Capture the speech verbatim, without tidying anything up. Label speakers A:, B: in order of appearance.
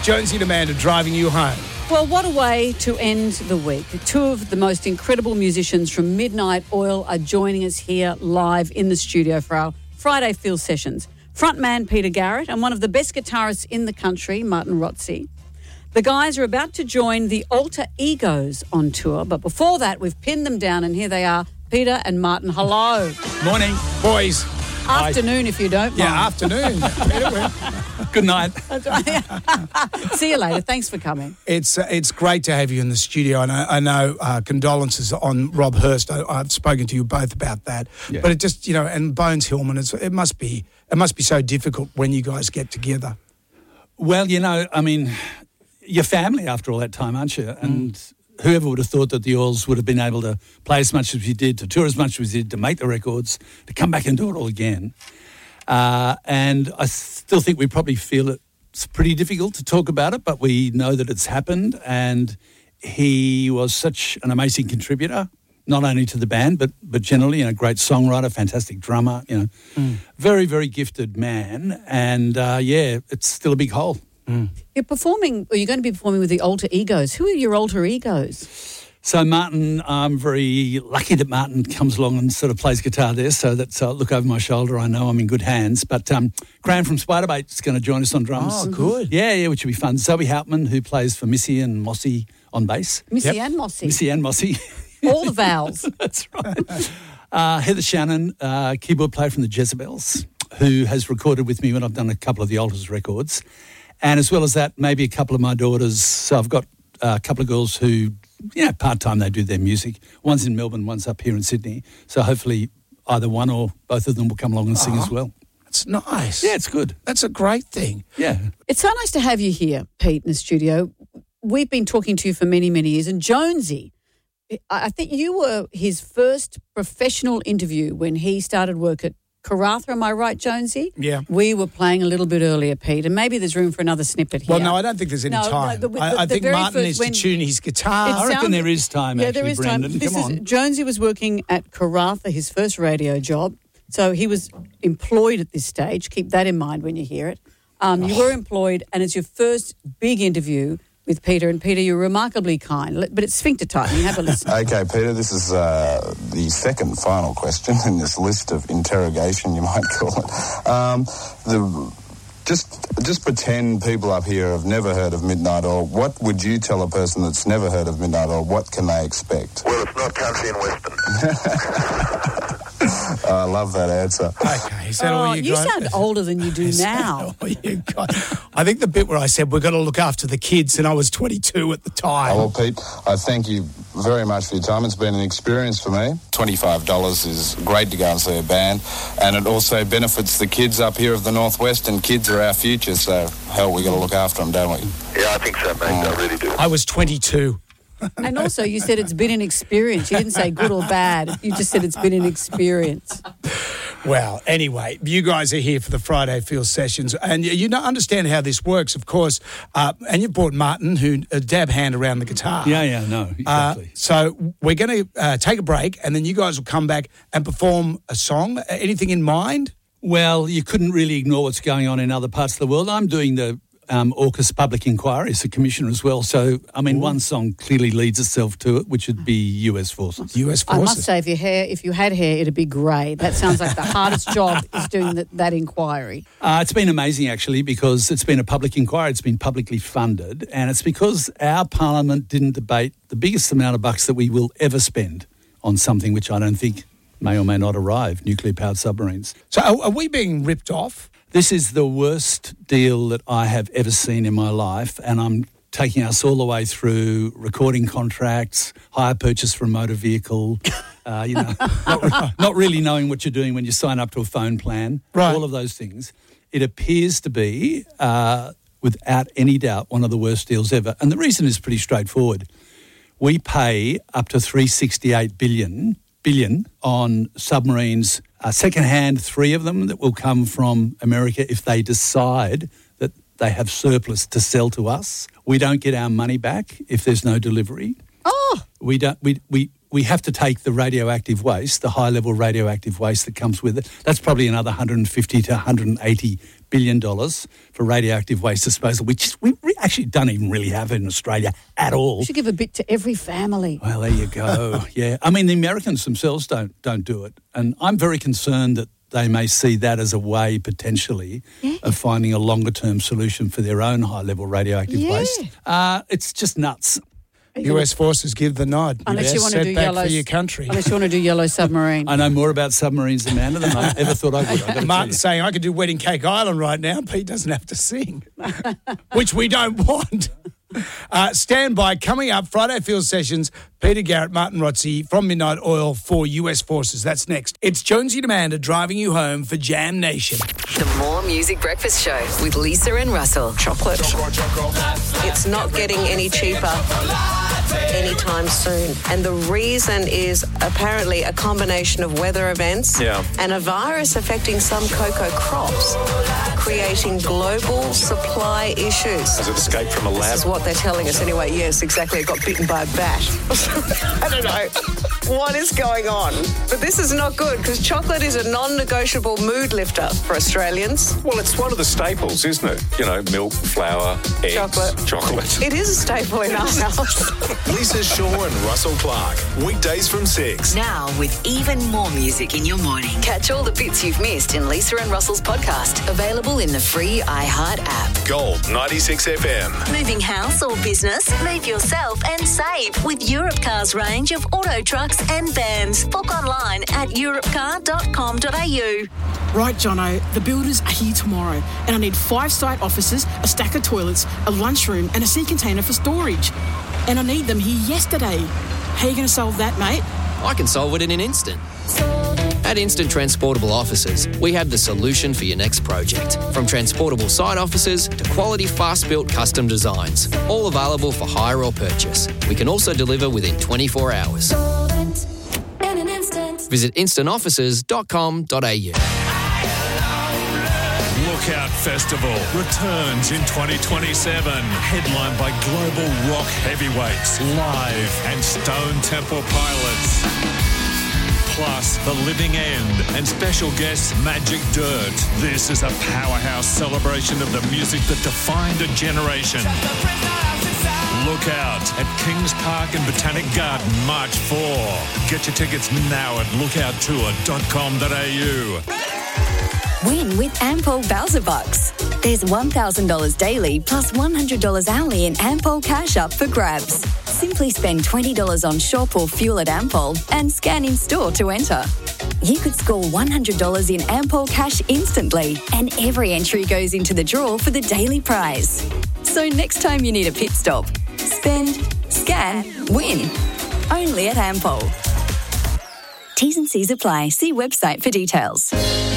A: Jonesy and Amanda driving you home.
B: Well, what a way to end the week. Two of the most incredible musicians from Midnight Oil are joining us here live in the studio for our Friday Feel Sessions. Frontman Peter Garrett and one of the best guitarists in the country, Martin Rotze. The guys are about to join the Alter Egos on tour, but before that, we've pinned them down, and here they are, Peter and Martin. Hello.
A: Morning, boys.
B: Afternoon, if you don't mind.
A: Yeah, afternoon. Peter,
C: good night.
B: See you later. Thanks for coming.
A: It's uh, it's great to have you in the studio. And I, I know uh, condolences on Rob Hurst. I, I've spoken to you both about that.
C: Yeah.
A: But it just, you know, and Bones Hillman, it's, it must be it must be so difficult when you guys get together.
C: Well, you know, I mean, you're family after all that time, aren't you? And mm. whoever would have thought that the Oils would have been able to play as much as we did, to tour as much as we did, to make the records, to come back and do it all again. Uh, and I still think we probably feel it's pretty difficult to talk about it, but we know that it's happened. And he was such an amazing contributor, not only to the band, but but generally, you know, great songwriter, fantastic drummer, you know, mm. very, very gifted man. And, uh, yeah, it's still a big hole.
B: Mm. You're performing, or you're going to be performing with the Alter Egos. Who are your Alter Egos?
C: So Martin, I'm very lucky that Martin comes along and sort of plays guitar there, so that so I look over my shoulder, I know I'm in good hands. But um, Graham from Spiderbait is going to join us on drums.
A: Oh, good.
C: Yeah, yeah, which will be fun. Zoe Hauptman, who plays for Missy and Mossy on bass.
B: Missy yep. and Mossy.
C: Missy and Mossy.
B: All the vowels.
C: That's right. Uh, Heather Shannon, uh, keyboard player from the Jezebels, who has recorded with me when I've done a couple of the Alters records. And as well as that, maybe a couple of my daughters. So I've got a couple of girls who, you know, part-time they do their music. One's in Melbourne, one's up here in Sydney. So hopefully either one or both of them will come along and sing
A: oh,
C: as well.
A: That's nice.
C: Yeah, it's good.
A: That's a great thing.
C: Yeah.
B: It's so nice to have you here, Pete, in the studio. We've been talking to you for many, many years. And Jonesy, I think you were his first professional interview when he started work at Karratha, am I right, Jonesy?
A: Yeah.
B: We were playing a little bit earlier, Pete, and maybe there's room for another snippet here.
A: Well, no, I don't think there's any
B: no,
A: time.
B: No, the, the,
A: I, I
B: the
A: think Martin
B: first,
A: needs
B: when,
A: to tune his guitar.
C: I reckon there is time,
B: yeah,
C: actually,
B: there is
C: Brendan.
B: time. This
C: Come
B: is,
C: on.
B: Jonesy was working at Karratha, his first radio job, so he was employed at this stage. Keep that in mind when you hear it. Um, you
A: Oh.
B: were employed, and it's your first big interview with Peter. And Peter, you're remarkably kind, but it's sphincter tightening. Have a listen.
D: Okay, Peter, this is uh, the second final question in this list of interrogation, you might call it. Um, the, just, just pretend people up here have never heard of Midnight Oil. What would you tell a person that's never heard of Midnight Oil? What can they expect?
E: Well, it's not country and western.
D: I love that answer.
A: Okay, is that
B: oh,
A: all you,
B: you
A: got?
B: sound older than you do
A: Is that
B: now.
A: all you got? I think the bit where I said we're going to look after the kids, and I was twenty-two at the time.
D: Oh, well, Pete, I thank you very much for your time. It's been an experience for me. twenty-five dollars is great to go and see a band, and it also benefits the kids up here of the Northwest, and kids are our future, so, hell, we've got to look after them, don't we?
E: Yeah, I think so, mate. I really do.
A: I was twenty-two.
B: And also, you said it's been an experience. You didn't say good or bad. You just said it's been an experience.
A: Well, anyway, you guys are here for the Friday Feel Sessions, and you don't understand how this works, of course. Uh, and you've brought Martin, who a dab hand around the guitar.
C: Yeah, yeah, no, exactly.
A: Uh, so we're going to uh, take a break, and then you guys will come back and perform a song. Uh, anything in mind?
C: Well, you couldn't really ignore what's going on in other parts of the world. I'm doing the um, AUKUS Public Inquiry as a commissioner as well. So, I mean, Ooh. one song clearly leads itself to it, which would be U S Forces.
A: U S Forces.
B: I must say, if, your hair, if you had hair, it'd be grey. That sounds like the hardest job is doing that, that inquiry.
C: Uh, it's been amazing, actually, because it's been a public inquiry. It's been publicly funded, and it's because our parliament didn't debate the biggest amount of bucks that we will ever spend on something which I don't think may or may not arrive, nuclear-powered submarines.
A: So are, are we being ripped off?
C: This is the worst deal that I have ever seen in my life, and I'm taking us all the way through recording contracts, hire purchase for a motor vehicle, uh, you know, not, re- not really knowing what you're doing when you sign up to a phone plan,
A: right.
C: all of those things. It appears to be, uh, without any doubt, one of the worst deals ever. And the reason is pretty straightforward. We pay up to three hundred sixty-eight billion billion on submarines, uh, second-hand, three of them that will come from America if they decide that they have surplus to sell to us. We don't get our money back if there's no delivery.
B: Oh!
C: We don't. We we we have to take the radioactive waste, the high-level radioactive waste that comes with it. That's probably another one hundred fifty to one hundred eighty billion dollars for radioactive waste disposal, which we actually don't even really have in Australia at all.
B: You should give a bit to every family.
C: Well, there you go. Yeah. I mean, the Americans themselves don't don't do it. And I'm very concerned that they may see that as a way, potentially, yeah. of finding a longer-term solution for their own high-level radioactive
B: yeah.
C: waste. Uh, it's just nuts.
A: U S forces give the nod.
B: Unless
A: yes.
B: you want to do yellow
A: for your country.
B: Unless you want to do Yellow Submarine.
C: I know more about submarines, Amanda, than I ever thought I would.
A: Martin's saying I could do Wedding Cake Island right now. Pete doesn't have to sing, which we don't want. Uh, stand by. Coming up, Friday Field Sessions, Peter Garrett, Martin Rotzi from Midnight Oil for U S Forces. That's next. It's Jonesy and Amanda driving you home for Jam Nation.
F: The More Music Breakfast Show with Lisa and Russell.
G: Chocolate. It's not getting any cheaper anytime soon. And the reason is apparently a combination of weather events
E: Yeah.
G: and a virus affecting some cocoa crops, creating global supply issues.
E: Has it escaped from a
G: This
E: lab?
G: is what they're telling us anyway. Yes, exactly. It got bitten by a bat. I don't know what is going on. But this is not good because chocolate is a non-negotiable mood lifter for Australians.
E: Well, it's one of the staples, isn't it? You know, milk, flour, eggs,
G: Chocolate.
E: chocolate.
G: It is a staple in our house.
H: Lisa Shaw and Russell Clark. Weekdays from six.
F: Now with even more music in your morning. Catch all the bits you've missed in Lisa and Russell's podcast. Available in the free iHeart app.
H: Gold ninety-six F M.
I: Moving house or business? Move yourself and save with Europcar's range of auto trucks and vans. Book online at europcar dot com dot a u.
J: Right, Jono, the builders are here tomorrow and I need five site offices, a stack of toilets, a lunchroom and a sea container for storage. And I need them here yesterday. How are you going to solve that, mate?
K: I can solve it in an instant. At Instant Transportable Offices, we have the solution for your next project. From transportable site offices to quality fast-built custom designs, all available for hire or purchase. We can also deliver within twenty-four hours. Visit instant offices dot com dot a u.
H: Lookout Festival returns in twenty twenty-seven. Headlined by global rock heavyweights, Live and Stone Temple Pilots. Plus, The Living End and special guests Magic Dirt. This is a powerhouse celebration of the music that defined a generation. Look out at Kings Park and Botanic Garden, March fourth. Get your tickets now at lookout tour dot com dot a u.
I: Win with Ampol Bowser Bucks. There's one thousand dollars daily plus one hundred dollars hourly in Ampol cash up for grabs. Simply spend twenty dollars on shop or fuel at Ampol and scan in store to enter. You could score one hundred dollars in Ampol cash instantly, and every entry goes into the draw for the daily prize. So next time you need a pit stop, spend, scan, win. Only at Ampol. T's and C's apply. See website for details.